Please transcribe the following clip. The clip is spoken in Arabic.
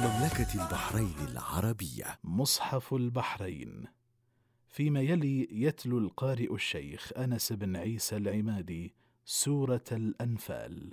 مملكة البحرين العربية. مصحف البحرين. فيما يلي يتلو القارئ الشيخ أنس بن عيسى العمادي سورة الأنفال.